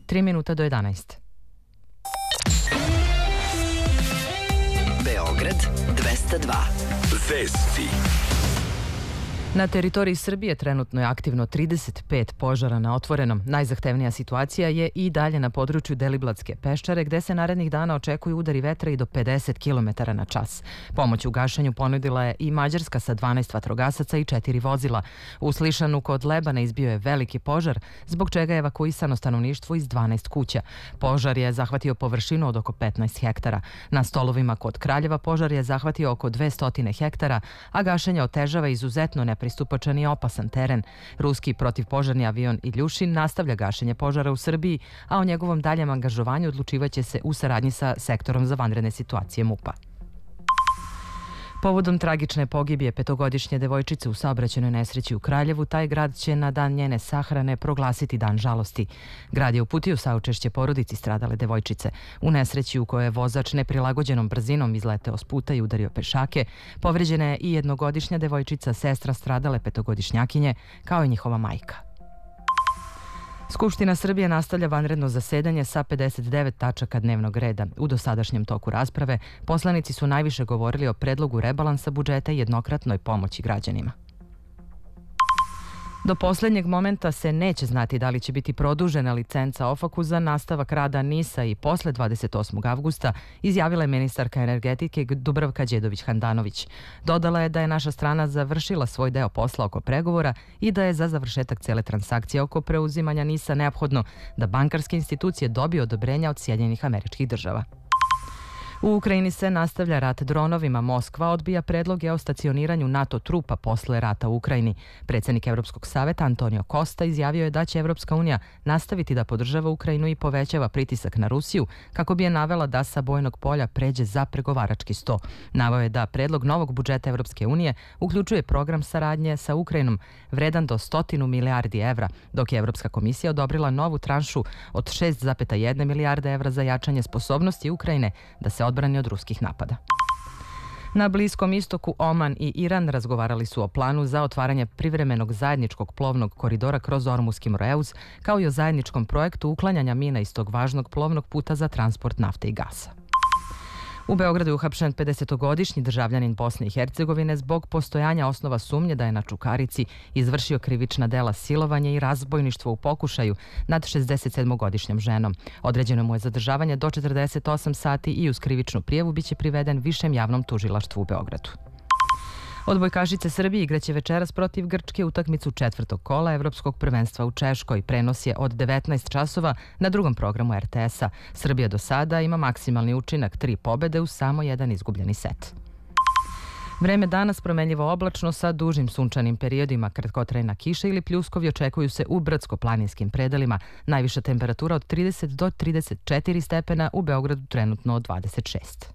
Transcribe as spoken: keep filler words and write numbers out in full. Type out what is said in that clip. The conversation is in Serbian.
tri minuta do jedanaest. Beograd dvesta dva. Vesti. Na teritoriji Srbije trenutno je aktivno trideset pet požara na otvorenom. Najzahtevnija situacija je i dalje na području Deliblatske peščare, gde se narednih dana očekuju udari vetra i do pedeset kilometara na čas. Pomoć u gašenju ponudila je i Mađarska sa dvanaest vatrogasaca i četiri vozila. U Slišanu kod Lebana izbio je veliki požar, zbog čega je evakuisano stanovništvo iz dvanaest kuća. Požar je zahvatio površinu od oko petnaest hektara. Na Stolovima kod Kraljeva požar je zahvatio oko dvesta hektara, a gašenje otežava izuzetno nepristupačan i opasan teren. Ruski protivpožarni avion Iljušin nastavlja gašenje požara u Srbiji, a o njegovom daljem angažovanju odlučivaće se u saradnji sa sektorom za vanredne situacije MUP-a. Povodom tragične pogibije petogodišnje devojčice u saobraćajnoj nesreći u Kraljevu, taj grad će na dan njene sahrane proglasiti dan žalosti. Grad je uputio saučešće porodici stradale devojčice. U nesreći u kojoj je vozač neprilagođenom brzinom izleteo s puta i udario pešake, povređena je i jednogodišnja devojčica, sestra stradale petogodišnjakinje, kao i njihova majka. Skupština Srbije nastavlja vanredno zasedanje sa pedeset devet tačaka dnevnog reda. U dosadašnjem toku rasprave poslanici su najviše govorili o predlogu rebalansa budžeta i jednokratnoj pomoći građanima. Do poslednjeg momenta se neće znati da li će biti produžena licenca OFAC-u za nastavak rada NIS-a i posle dvadeset osmog avgusta, izjavila je ministarka energetike Dubravka Đedović-Handanović. Dodala je da je naša strana završila svoj deo posla oko pregovora i da je za završetak cele transakcije oko preuzimanja NIS-a neophodno da bankarske institucije dobiju odobrenja od Sjedinjenih Američkih Država. U Ukrajini se nastavlja rat dronovima. Moskva odbija predloge o stacioniranju NATO trupa posle rata u Ukrajini. Predsjednik Evropskog saveta Antonio Costa izjavio je da će Evropska unija nastaviti da podržava Ukrajinu i povećava pritisak na Rusiju kako bi je navela da sa bojnog polja pređe za pregovarački sto. Naveo je da predlog novog budžeta Evropske unije uključuje program saradnje sa Ukrajinom vredan do stotinu milijardi evra, dok je Evropska komisija odobrila novu tranšu od šest zarez jedna milijarde evra za jačanje sposobnosti Ukrajine da se odbrani od ruskih napada. Na Bliskom istoku Oman i Iran razgovarali su o planu za otvaranje privremenog zajedničkog plovnog koridora kroz Ormuski Moreuz, kao i o zajedničkom projektu uklanjanja mina iz tog važnog plovnog puta za transport nafte i gasa. U Beogradu je uhapšen pedesetogodišnji državljanin Bosne i Hercegovine zbog postojanja osnova sumnje da je na Čukarici izvršio krivična dela silovanja i razbojništvo u pokušaju nad šezdesetsedmogodišnjom ženom. Određeno mu je zadržavanje do četrdeset osam sati i uz krivičnu prijavu biće priveden Višem javnom tužilaštvu u Beogradu. Odbojkašice Srbije igraće večeras protiv Grčke utakmicu četvrtog kola Evropskog prvenstva u Češkoj. Prenos je od devetnaest časova na drugom programu er te es-a. Srbija do sada ima maksimalni učinak tri pobede uz samo jedan izgubljeni set. Vreme danas promenljivo oblačno sa dužim sunčanim periodima, kratkotrajna kiša ili pljuskovi očekuju se u brdsko-planinskim predelima. Najviša temperatura od trideset do trideset četiri stepena, u Beogradu trenutno dvadeset šest.